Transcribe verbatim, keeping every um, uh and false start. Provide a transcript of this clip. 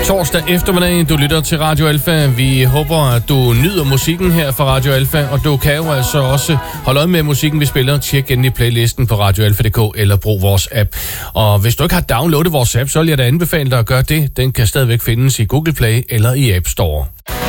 torsdag eftermiddag. Du lytter til Radio Alfa. Vi håber, at du nyder musikken her fra Radio Alfa, og du kan jo altså også holde øje med musikken, vi spiller. Tjek ind i playlisten på radio alfa punktum d k eller brug vores app. Og hvis du ikke har downloadet vores app, så vil jeg da anbefale dig at gøre det. Den kan stadigvæk findes i Google Play eller i App Store.